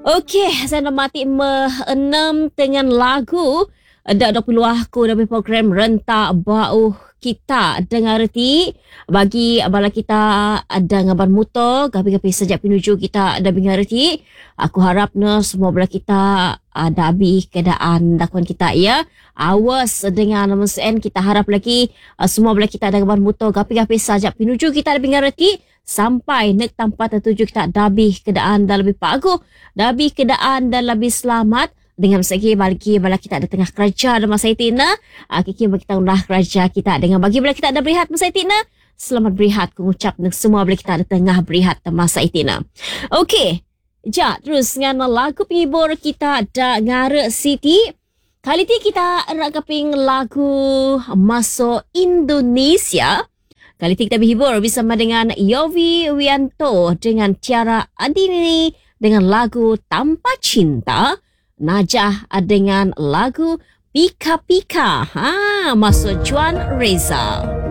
Okey, saya nak mati enam dengan lagu dak 20 aku dari program rentak bau kita dengar reti bagi bala kita ada ngaban motor gapi-gapi sejak pinuju kita ada dengar reti. Aku harapnya semua bala kita ada habis keadaan dakuan kita ya. Awas dengan MSN kita harap lagi semua bala kita ada ngaban motor gapi-gapi sejak pinuju kita ada dengar reti sampai nek tempat tertuju kita dabih keadaan dah lebih bagus, dabih keadaan dah lebih selamat dengan segi bagi bala kita ada tengah kerja ada masa itina, kiki bagi kita ulah kerja kita dengan bagi bala kita ada berehat masa itina. Selamat berehat ku ngucap nek semua bala kita ada tengah berehat masa itina. Okey. Ja, terus dengan lagu penghibur kita ada Ngare City. Kali ini kita nak kaping lagu masuk Indonesia. Kali ini kita berhibur bersama dengan Yofi Wianto dengan Tiara Andini dengan lagu Tanpa Cinta. Najah dengan lagu Pika Pika. Masuk Juan Reza.